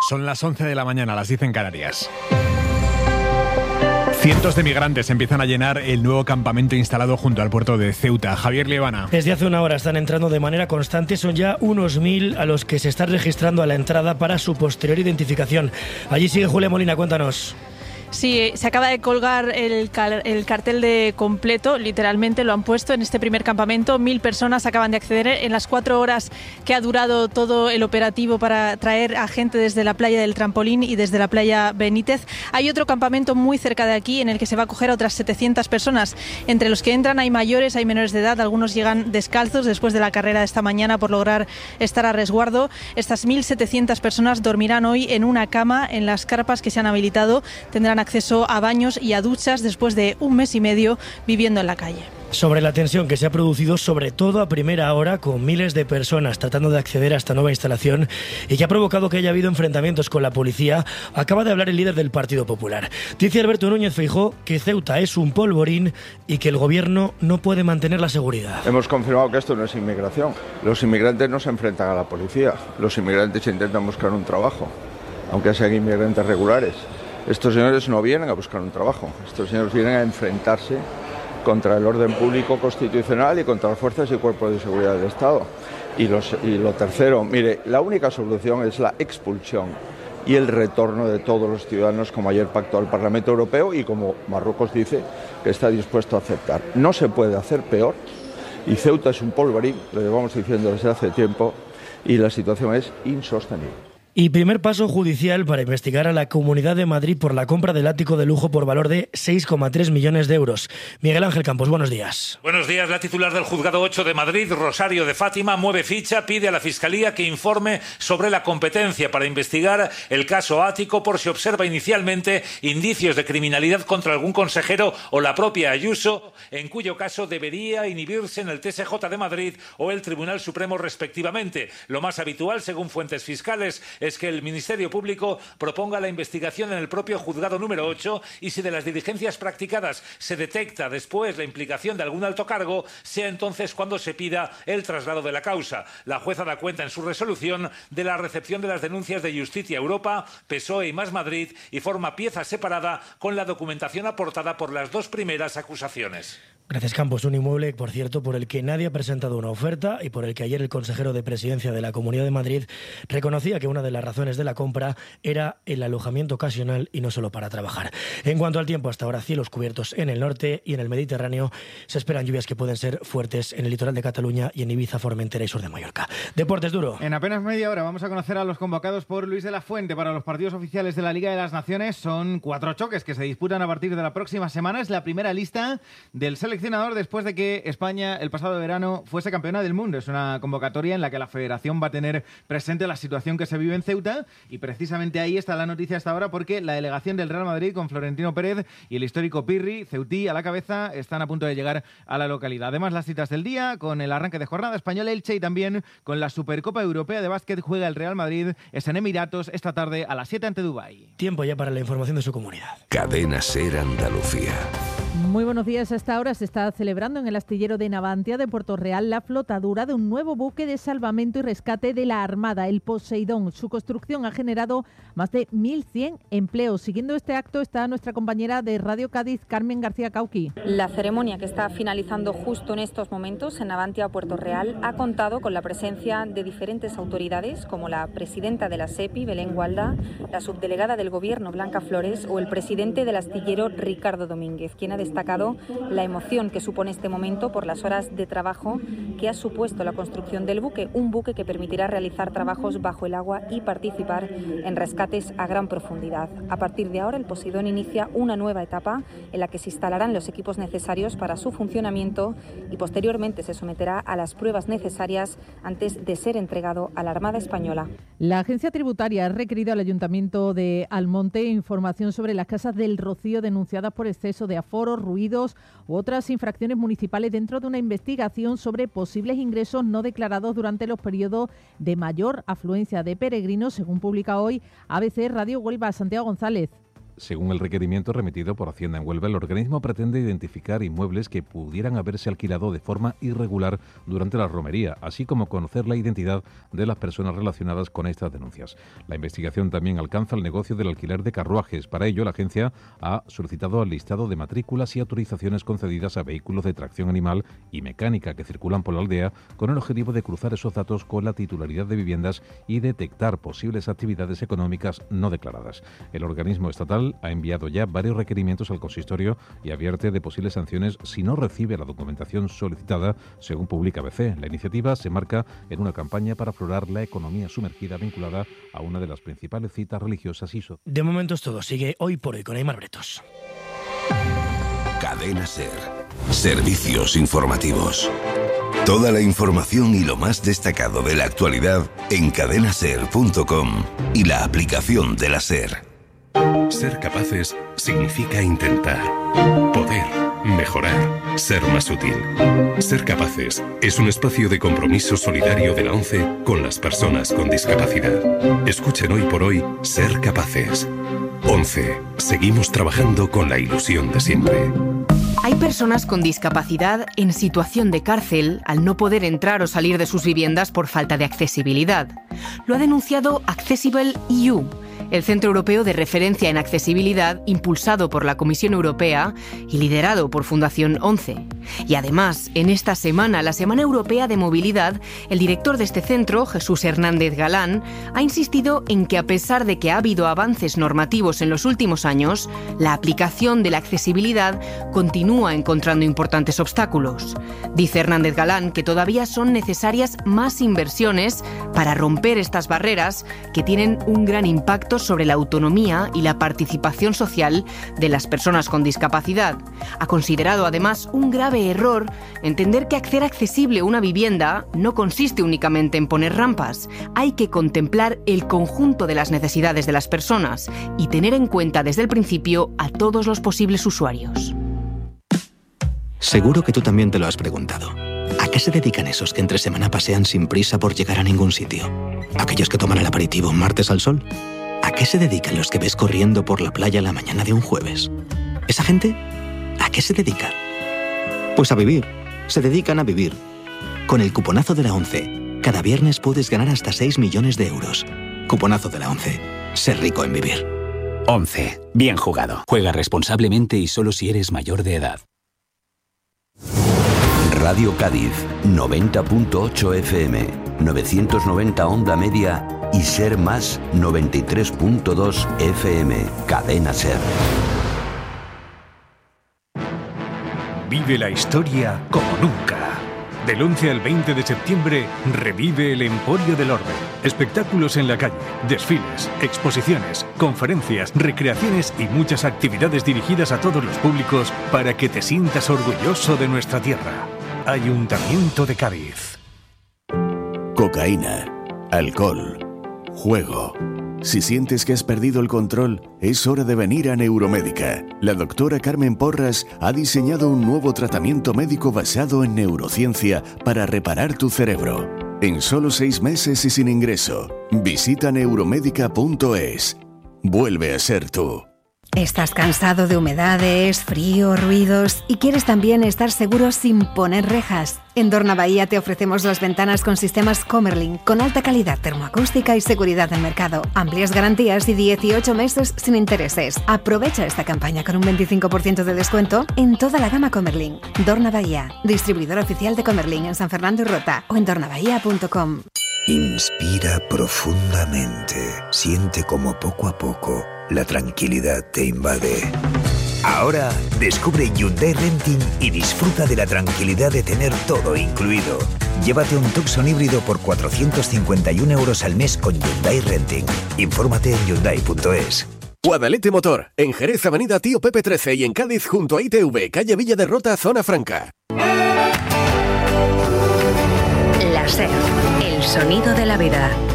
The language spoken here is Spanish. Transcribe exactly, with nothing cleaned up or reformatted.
Son las once de la mañana, las diez en Canarias. Cientos de migrantes empiezan a llenar el nuevo campamento instalado junto al puerto de Ceuta. Javier Liebana. Desde hace una hora están entrando de manera constante. Son ya unos mil a los que se están registrando a la entrada para su posterior identificación. Allí sigue Julia Molina, cuéntanos. Sí, se acaba de colgar el, car- el cartel de completo, literalmente lo han puesto en este primer campamento. Mil personas acaban de acceder en las cuatro horas que ha durado todo el operativo para traer a gente desde la playa del Trampolín y desde la playa Benítez. Hay otro campamento muy cerca de aquí en el que se va a acoger a otras setecientas personas. Entre los que entran hay mayores, hay menores de edad, algunos llegan descalzos después de la carrera de esta mañana por lograr estar a resguardo. Estas mil setecientas personas dormirán hoy en una cama en las carpas que se han habilitado. Tendrán acceso a baños y a duchas después de un mes y medio viviendo en la calle. Sobre la tensión que se ha producido sobre todo a primera hora con miles de personas tratando de acceder a esta nueva instalación y que ha provocado que haya habido enfrentamientos con la policía, acaba de hablar el líder del Partido Popular. Dice Alberto Núñez Feijóo que Ceuta es un polvorín y que el gobierno no puede mantener la seguridad. Hemos confirmado que esto no es inmigración. Los inmigrantes no se enfrentan a la policía. Los inmigrantes intentan buscar un trabajo, aunque sean inmigrantes regulares. Estos señores no vienen a buscar un trabajo, estos señores vienen a enfrentarse contra el orden público constitucional y contra las fuerzas y cuerpos de seguridad del Estado. Y, los, y lo tercero, mire, la única solución es la expulsión y el retorno de todos los ciudadanos, como ayer pactó el Parlamento Europeo y como Marruecos dice que está dispuesto a aceptar. No se puede hacer peor y Ceuta es un polvorín, lo llevamos diciendo desde hace tiempo, y la situación es insostenible. Y primer paso judicial para investigar a la Comunidad de Madrid por la compra del ático de lujo por valor de seis coma tres millones de euros. Miguel Ángel Campos, buenos días. Buenos días. La titular del Juzgado ocho de Madrid, Rosario de Fátima, mueve ficha, pide a la Fiscalía que informe sobre la competencia para investigar el caso ático por si observa inicialmente indicios de criminalidad contra algún consejero o la propia Ayuso, en cuyo caso debería inhibirse en el T S J de Madrid o el Tribunal Supremo respectivamente. Lo más habitual, según fuentes fiscales, es que el Ministerio Público proponga la investigación en el propio juzgado número ocho y si de las diligencias practicadas se detecta después la implicación de algún alto cargo, sea entonces cuando se pida el traslado de la causa. La jueza da cuenta en su resolución de la recepción de las denuncias de Justicia Europa, P S O E y Más Madrid y forma pieza separada con la documentación aportada por las dos primeras acusaciones. Gracias, Campos. Un inmueble, por cierto, por el que nadie ha presentado una oferta y por el que ayer el consejero de Presidencia de la Comunidad de Madrid reconocía que una de las razones de la compra era el alojamiento ocasional y no solo para trabajar. En cuanto al tiempo, hasta ahora cielos cubiertos en el norte y en el Mediterráneo. Se esperan lluvias que pueden ser fuertes en el litoral de Cataluña y en Ibiza, Formentera y sur de Mallorca. Deportes duro. En apenas media hora vamos a conocer a los convocados por Luis de la Fuente para los partidos oficiales de la Liga de las Naciones. Son cuatro choques que se disputan a partir de la próxima semana. Es la primera lista del seleccionador después de que España el pasado verano fuese campeona del mundo. Es una convocatoria en la que la Federación va a tener presente la situación que se vive en Ceuta y precisamente ahí está la noticia hasta ahora porque la delegación del Real Madrid con Florentino Pérez y el histórico Pirri, ceutí a la cabeza, están a punto de llegar a la localidad. Además, las citas del día con el arranque de jornada española Elche y también con la Supercopa Europea de Básquet juega el Real Madrid, es en Emiratos esta tarde a las siete ante Dubái. Tiempo ya para la información de su comunidad. Cadena SER Andalucía. Muy buenos días. A esta hora se está celebrando en el astillero de Navantia de Puerto Real la flotadura de un nuevo buque de salvamento y rescate de la Armada, el Poseidón. Su construcción ha generado más de mil cien empleos. Siguiendo este acto está nuestra compañera de Radio Cádiz, Carmen García Cauqui. La ceremonia, que está finalizando justo en estos momentos en Navantia, Puerto Real, ha contado con la presencia de diferentes autoridades como la presidenta de la SEPI, Belén Gualda, la subdelegada del Gobierno, Blanca Flores, o el presidente del astillero, Ricardo Domínguez, quien ha destacado la emoción que supone este momento por las horas de trabajo que ha supuesto la construcción del buque, un buque que permitirá realizar trabajos bajo el agua y participar en rescates a gran profundidad. A partir de ahora, el Poseidón inicia una nueva etapa en la que se instalarán los equipos necesarios para su funcionamiento y posteriormente se someterá a las pruebas necesarias antes de ser entregado a la Armada Española. La Agencia Tributaria ha requerido al Ayuntamiento de Almonte información sobre las casas del Rocío denunciadas por exceso de aforo, ruidos u otras infracciones municipales dentro de una investigación sobre posibles ingresos no declarados durante los periodos de mayor afluencia de peregrinos, según publica hoy A B C Radio Huelva. Santiago González. Según el requerimiento remitido por Hacienda en Huelva, el organismo pretende identificar inmuebles que pudieran haberse alquilado de forma irregular durante la romería, así como conocer la identidad de las personas relacionadas con estas denuncias. La investigación también alcanza el negocio del alquiler de carruajes. Para ello, la agencia ha solicitado el listado de matrículas y autorizaciones concedidas a vehículos de tracción animal y mecánica que circulan por la aldea, con el objetivo de cruzar esos datos con la titularidad de viviendas y detectar posibles actividades económicas no declaradas. El organismo estatal ha enviado ya varios requerimientos al consistorio y advierte de posibles sanciones si no recibe la documentación solicitada, según publica A B C. La iniciativa se marca en una campaña para aflorar la economía sumergida vinculada a una de las principales citas religiosas y sociales. De momento es todo. Sigue Hoy por Hoy con Aimar Bretos. Cadena SER. Servicios informativos. Toda la información y lo más destacado de la actualidad en cadena ser punto com y la aplicación de la SER. Ser capaces significa intentar, poder, mejorar, ser más útil. Ser capaces es un espacio de compromiso solidario de la ONCE con las personas con discapacidad. Escuchen Hoy por Hoy Ser Capaces. ONCE. Seguimos trabajando con la ilusión de siempre. Hay personas con discapacidad en situación de cárcel al no poder entrar o salir de sus viviendas por falta de accesibilidad. Lo ha denunciado Accessible E U, el Centro Europeo de Referencia en Accesibilidad, impulsado por la Comisión Europea y liderado por Fundación ONCE. Y además, en esta semana, la Semana Europea de Movilidad, el director de este centro, Jesús Hernández Galán, ha insistido en que a pesar de que ha habido avances normativos en los últimos años, la aplicación de la accesibilidad continúa encontrando importantes obstáculos. Dice Hernández Galán que todavía son necesarias más inversiones para romper estas barreras que tienen un gran impacto sobre la autonomía y la participación social de las personas con discapacidad. Ha considerado además un grave error entender que hacer accesible una vivienda no consiste únicamente en poner rampas. Hay que contemplar el conjunto de las necesidades de las personas y tener en cuenta desde el principio a todos los posibles usuarios. Seguro que tú también te lo has preguntado. ¿A qué se dedican esos que entre semana pasean sin prisa por llegar a ningún sitio? ¿Aquellos que toman el aperitivo un martes al sol? ¿A qué se dedican los que ves corriendo por la playa la mañana de un jueves? ¿Esa gente? ¿A qué se dedica? Pues a vivir. Se dedican a vivir. Con el cuponazo de la ONCE, cada viernes puedes ganar hasta seis millones de euros. Cuponazo de la ONCE. Ser rico en vivir. ONCE. Bien jugado. Juega responsablemente y solo si eres mayor de edad. Radio Cádiz, noventa punto ocho F M, novecientos noventa onda media y Ser Más, noventa y tres punto dos F M. Cadena SER. Vive la historia como nunca. Del once al veinte de septiembre, revive el Emporio del Orbe. Espectáculos en la calle, desfiles, exposiciones, conferencias, recreaciones y muchas actividades dirigidas a todos los públicos para que te sientas orgulloso de nuestra tierra. Ayuntamiento de Cádiz. Cocaína, alcohol, juego. Si sientes que has perdido el control, es hora de venir a Neuromédica. La doctora Carmen Porras ha diseñado un nuevo tratamiento médico basado en neurociencia para reparar tu cerebro. En solo seis meses y sin ingreso. Visita neuromédica punto es. Vuelve a ser tú. ¿Estás cansado de humedades, frío, ruidos y quieres también estar seguro sin poner rejas? En Dorna Bahía te ofrecemos las ventanas con sistemas Comerlin con alta calidad termoacústica y seguridad del mercado. Amplias garantías y dieciocho meses sin intereses. Aprovecha esta campaña con un veinticinco por ciento de descuento en toda la gama Comerlin. Dorna Bahía, distribuidor oficial de Comerlin en San Fernando y Rota o en dorna bahía punto com. Inspira profundamente. Siente como poco a poco la tranquilidad te invade. Ahora descubre Hyundai Renting y disfruta de la tranquilidad de tener todo incluido. Llévate un Tucson híbrido por cuatrocientos cincuenta y un euros al mes con Hyundai Renting. Infórmate en hyundai punto es. Guadalete Motor, en Jerez, Avenida Tío Pepe trece y en Cádiz junto a I T V, calle Villa de Rota, Zona Franca. La SER, el sonido de la vida.